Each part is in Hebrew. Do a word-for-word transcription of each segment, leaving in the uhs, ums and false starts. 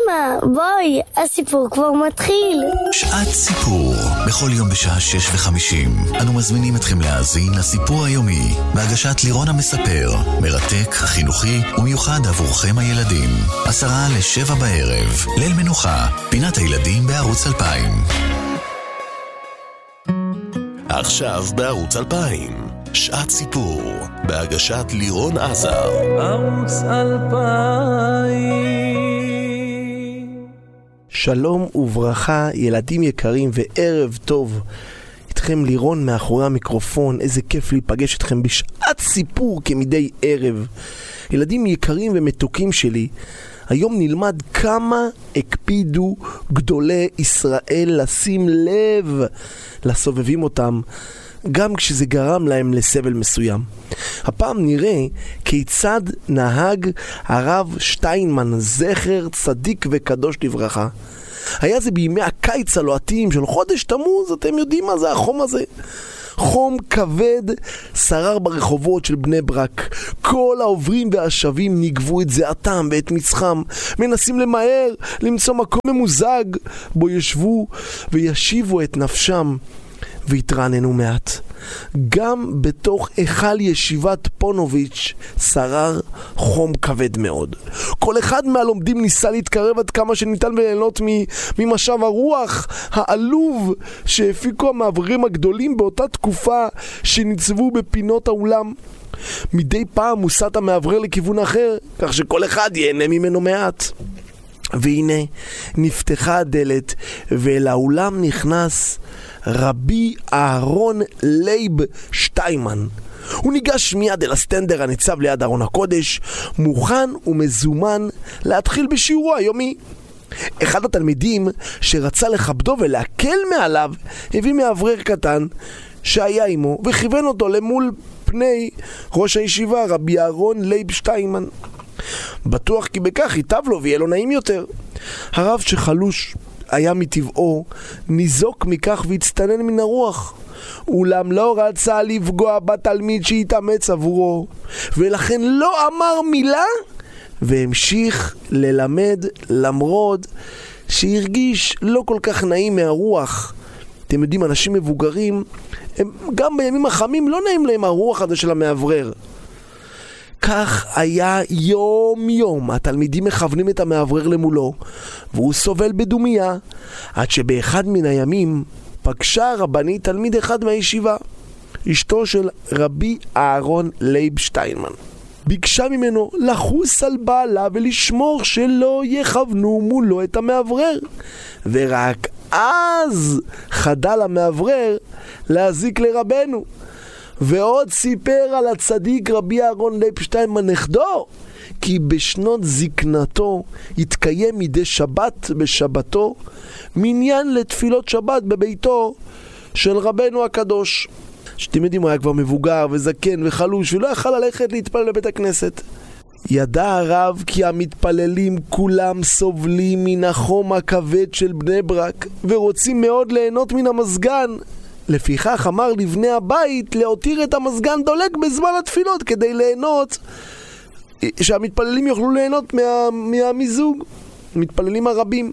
אמא, בואי, הסיפור כבר מתחיל. שעת סיפור. בכל יום בשעה שש וחמישים אנו מזמינים אתכם להאזין לסיפור היומי בהגשת לירון המספר, מרתק, חינוכי ומיוחד עבורכם הילדים. עשרה לשבע בערב, ליל מנוחה, פינת הילדים בערוץ אלפיים. עכשיו בערוץ אלפיים, שעת סיפור בהגשת לירון עזר. ערוץ אלפיים. שלום וברכה ילדים יקרים וערב טוב. איתכם לירון מאחורי המיקרופון. איזה כיף להיפגש איתכם בשעת סיפור כמדי ערב. ילדים יקרים ומתוקים שלי, היום נלמד כמה הקפידו גדולי ישראל לשים לב לסובבים אותם, גם כשזה גרם להם לסבל מסוים. הפעם נראה כיצד נהג הרב שטיינמן, זכר צדיק וקדוש לברכה. היה זה בימי הקיץ הלוהטים של חודש תמוז. אתם יודעים מה זה החום הזה? חום כבד שרר ברחובות של בני ברק. כל העוברים והשבים נגבו את זעתם ואת מצחם, מנסים למהר למצוא מקום ממוזג בו ישבו וישיבו את נפשם והתרעננו מעט. גם בתוך היכל ישיבת פונוביץ' שרר חום כבד מאוד. כל אחד מהלומדים ניסה להתקרב עד כמה שניתן וליהנות ממשב הרוח העלוב שהפיקו המעברים הגדולים באותה תקופה שניצבו בפינות האולם. מדי פעם מוסט המעבר לכיוון אחר, כך שכל אחד ייהנה ממנו מעט. והנה נפתחה הדלת ואל האולם נכנס רבי אהרון לייב שטיינמן. הוא ניגש מיד אל הסטנדר הניצב ליד ארון הקודש, מוכן ומזומן להתחיל בשיעורו היומי. אחד התלמידים שרצה לכבדו ולהקל מעליו הביא מאוורר קטן שהיה עמו וכיוון אותו למול פני ראש הישיבה רבי אהרון לייב שטיינמן. בטוח כי בכך ייטב לו ויהיה לו נעים יותר. הרב שחלוש היה מטבעו ניזוק מכך והצטנן מן הרוח, אולם לא רצה לפגוע בתלמיד שהתאמץ עבורו, ולכן לא אמר מילה והמשיך ללמד למרות שהרגיש לא כל כך נעים מהרוח. אתם יודעים, אנשים מבוגרים הם גם בימים החמים לא נעים להם הרוח הזה של המעברר. כך היה יום יום. התלמידים מכוונים את המעברר למולו והוא סובל בדומיה, עד שבאחד מן הימים פגשה רבנית תלמיד אחד מהישיבה, אשתו של רבי אהרון לייב שטיינמן. ביקשה ממנו לחוס על בעלה ולשמור שלא יכוונו מולו את המעברר, ורק אז חדל המעברר להזיק לרבנו. ועוד סיפר על הצדיק רבי אהרון לייב שטיינמן נכדו, כי בשנות זקנתו התקיים מדי שבת בשבתו מניין לתפילות שבת בביתו של רבנו הקדוש. שאתם יודעים, הוא היה כבר מבוגר וזקן וחלוש ולא יכל ללכת להתפלל בבית הכנסת. ידע הרב כי המתפללים כולם סובלים מן החום הכבד של בני ברק ורוצים מאוד ליהנות מן המזגן. לפיכך אמר לבני הבית להותיר את המזגן דולק בזמן התפילות כדי ליהנות, שהמתפללים יוכלו ליהנות מה, מהמיזוג, מתפללים הרבים.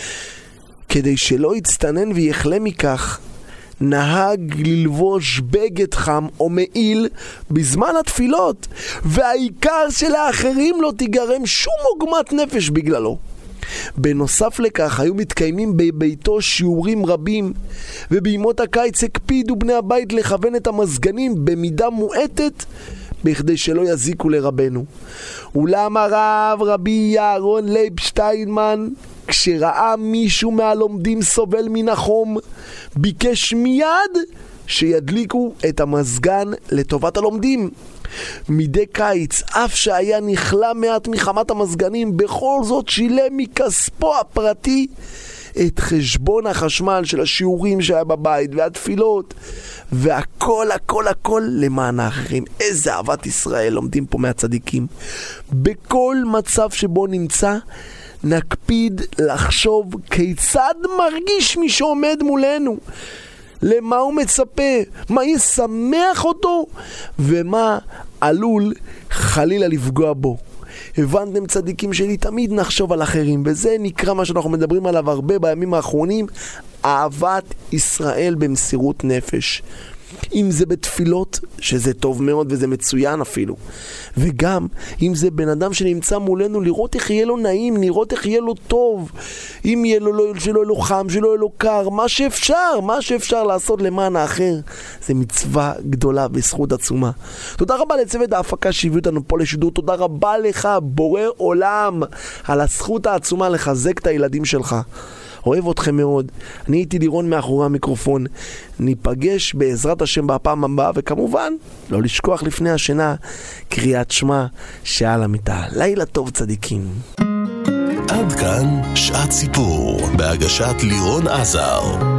כדי שלא יצטנן ויחלה מכך, נהג ללבוש בגד חם או מעיל בזמן התפילות, והעיקר שלאחרים לא תיגרם שום עוגמת נפש בגללו. בנוסף לכך היו מתקיימים בביתו שיעורים רבים, ובימות הקיץ הקפידו בני הבית לכוון את המזגנים במידה מועטת בכדי שלא יזיקו לרבנו. אולם הרב רבי אהרון לייב שטיינמן, כשראה מישהו מהלומדים סובל מן החום, ביקש מיד שידליקו את המזגן לטובת הלומדים. מדי קיץ, אף שהיה נכלה מעט מחמת המזגנים, בכל זאת שילם מכספו הפרטי את חשבון החשמל של השיעורים שהיה בבית והתפילות, והכל הכל הכל למען האחרים. איזה אהבת ישראל לומדים פה מהצדיקים. בכל מצב שבו נמצא נקפיד לחשוב כיצד מרגיש מי שעומד מולנו, למה הוא מצפה, מה ישמח אותו ומה עלול חלילה לפגוע בו. הבנתם צדיקים שלי? תמיד נחשוב על אחרים, וזה נקרא מה שאנחנו מדברים עליו הרבה בימים האחרונים, אהבת ישראל במסירות נפש. אם זה בתפילות, שזה טוב מאוד וזה מצוין אפילו, וגם אם זה בן אדם שנמצא מולנו, לראות איך יהיה לו נעים, לראות איך יהיה לו טוב, אם יהיה לו, שלא יהיה לו חם, שלא יהיה לו קר, מה שאפשר, מה שאפשר לעשות למען האחר, זה מצווה גדולה וזכות עצומה. תודה רבה לצוות ההפקה שהביאו אותנו פה לשידור, תודה רבה לך בורא עולם על הזכות העצומה לחזק את הילדים שלך. אוהב אתכם מאוד. אני הייתי לירון מאחורי המיקרופון. ניפגש בעזרת השם בפעם הבאה, וכמובן לא לשכוח לפני השינה קריאת שמע שעל המיטה. לילה טוב צדיקים. עד כאן שעת סיפור בהגשת לירון עזר.